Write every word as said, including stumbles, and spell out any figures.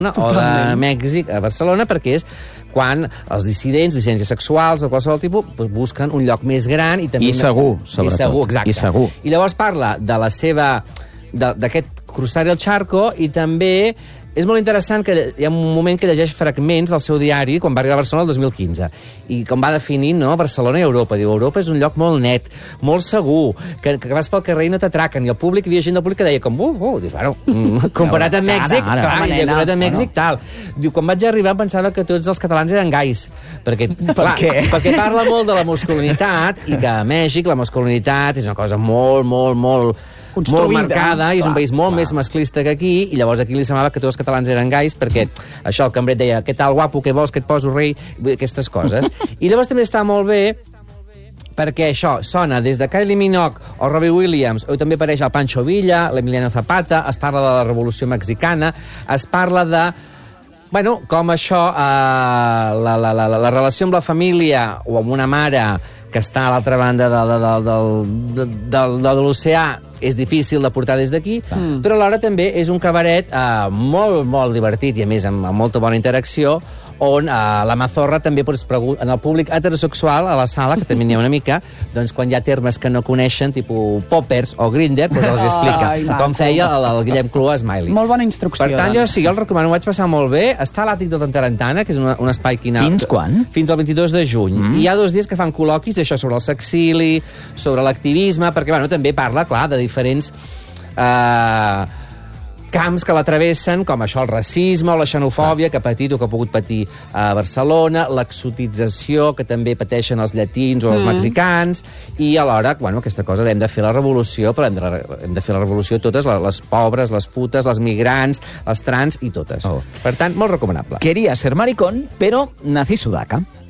o de Mèxic a Barcelona, perquè és quan els dissidents, dissidències sexuals o qualsevol tipus, doncs busquen un lloc més gran i també... I segur, sobretot. I segur, exacte. I segur. I llavors parla de la seva... d'aquest cruzar el charco i també... És molt interessant que hi ha un moment que llegeix fragments del seu diari quan va arribar a Barcelona el dos mil quinze i com va definir, no, Barcelona i Europa. Diu, Europa és un lloc molt net, molt segur, que, que vas pel carrer i no t'atraquen. I el públic, hi havia gent del públic que deia com, uh, uh, dius, bueno, comparat amb Mèxic, ara, ara, clar, ara, i comparat amb Mèxic, bueno. tal. Diu, quan vaig arribar em pensava que tots els catalans eren gais, perquè, per clar, què? perquè parla molt de la masculinitat i que a Mèxic la masculinitat és una cosa molt, molt, molt... construïda. molt marcada, i és un Clar, país molt clar. més masclista que aquí, i llavors aquí li semblava que tots els catalans eren gais, perquè això, el cambrer deia, què tal, guapo, què vols, que et poso rei, aquestes coses. I llavors també està molt bé perquè això sona des de Kylie Minogue o Robbie Williams, o també apareix el Pancho Villa, l'Emiliano Zapata, es parla de la Revolució Mexicana, es parla de... Bueno, com això, eh, la, la, la, la relació amb la família o amb una mare que està a l'altra banda de, de, de, de, de, de l'oceà és difícil de portar des d'aquí, mm. però alhora també és un cabaret eh, molt, molt divertit i, a més, amb, amb molta bona interacció, on eh, la Mazorra també pots preguntar en el públic heterosexual a la sala, que també n'hi ha una mica, doncs quan hi ha termes que no coneixen, tipus poppers o Grindr, doncs els explica, Ai, com feia el, el Guillem Clua Smiley. Molt bona instrucció. Per tant, jo sí, jo el recomano, ho vaig passar molt bé. Està a l'Àtic del Tarantana, que és una, un espai quinal. Fins quan? Fins al vint-i-dos de juny. Mm. I hi ha dos dies que fan col·loquis, això sobre el sexili, sobre l'activisme, perquè, bueno, també parla, clar, de diferents eh, camps que l'atravessen, com això, el racisme o la xenofòbia, que ha patit o que ha pogut patir a Barcelona, l'exotització que també pateixen els llatins o els mm. mexicans, i alhora, bueno, aquesta cosa hem de fer la revolució, però hem de, hem de fer la revolució totes, les pobres, les putes, les migrants, les trans i totes. Oh. Per tant, molt recomanable. Quería ser maricón, pero nací sudaca.